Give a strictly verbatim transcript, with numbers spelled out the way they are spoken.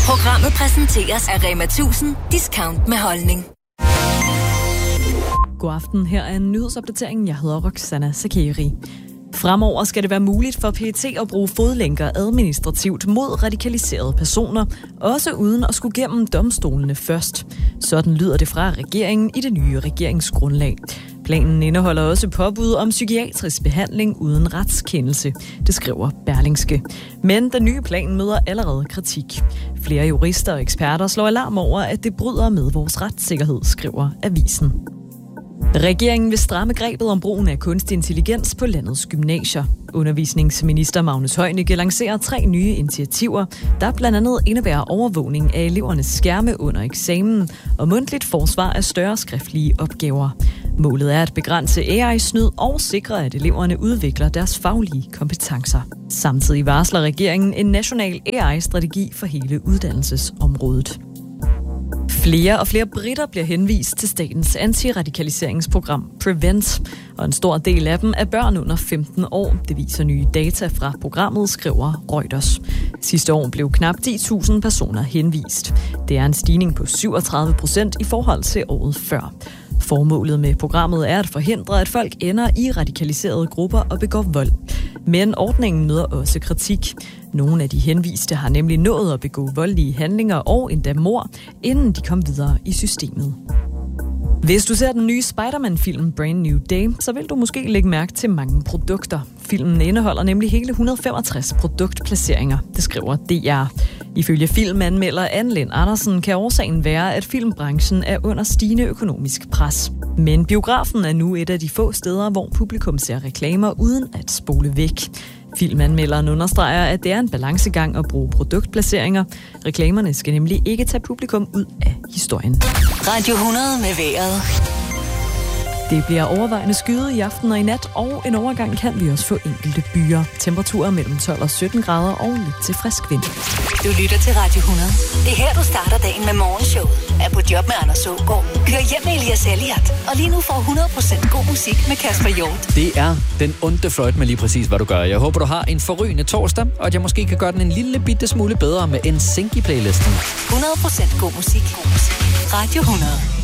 Programmet præsenteres af Rema tusind. Discount med holdning. God aften, her er en nyhedsopdatering. Jeg hedder Roxana Sakeri. Fremover skal det være muligt for P E T at bruge fodlænker administrativt mod radikaliserede personer, også uden at skulle gennem domstolene først. Sådan lyder det fra regeringen i det nye regeringsgrundlag. Planen indeholder også påbud om psykiatrisk behandling uden retskendelse, det skriver Berlingske. Men den nye plan møder allerede kritik. Flere jurister og eksperter slår alarm over, at det bryder med vores retssikkerhed, skriver avisen. Regeringen vil stramme grebet om brugen af kunstig intelligens på landets gymnasier. Undervisningsminister Magnus Heunicke lancerer tre nye initiativer, der blandt andet indebærer overvågning af elevernes skærme under eksamen og mundtligt forsvar af større skriftlige opgaver. Målet er at begrænse A I-snyd og sikre, at eleverne udvikler deres faglige kompetencer. Samtidig varsler regeringen en national A I-strategi for hele uddannelsesområdet. Flere og flere briter bliver henvist til statens antiradikaliseringsprogram Prevent, og en stor del af dem er børn under femten år. Det viser nye data fra programmet, skriver Reuters. Sidste år blev knap ti tusind personer henvist. Det er en stigning på syvogtredive procent i forhold til året før. Formålet med programmet er at forhindre, at folk ender i radikaliserede grupper og begår vold. Men ordningen møder også kritik. Nogle af de henviste har nemlig nået at begå voldelige handlinger og endda mord, inden de kom videre i systemet. Hvis du ser den nye Spider-Man-film Brand New Day, så vil du måske lægge mærke til mange produkter. Filmen indeholder nemlig hele et hundrede og femogtres produktplaceringer, det skriver D R. Ifølge filmanmelder Anne Lind Andersen kan årsagen være, at filmbranchen er under stigende økonomisk pres. Men biografen er nu et af de få steder, hvor publikum ser reklamer uden at spole væk. Filmanmelderen understreger, at det er en balancegang at bruge produktplaceringer. Reklamerne skal nemlig ikke tage publikum ud af historien. Radio hundrede med vejret. Det bliver overvejende skyet i aften og i nat, og en overgang kan vi også få enkelte byer. Temperaturer mellem tolv og sytten grader og lidt til frisk vind. Du lytter til Radio hundrede. Det er her, du starter dagen med morgenshowet. Er på job med Anders Søgaard. Kør hjem med Elias Elliot. Og lige nu får hundrede procent god musik med Kasper Hjort. Det er den onde fløjt med lige præcis, hvad du gør. Jeg håber, du har en forrygende torsdag, og at jeg måske kan gøre den en lille bitte smule bedre med en sync i playlisten. hundrede procent god musik. God musik. Radio hundrede.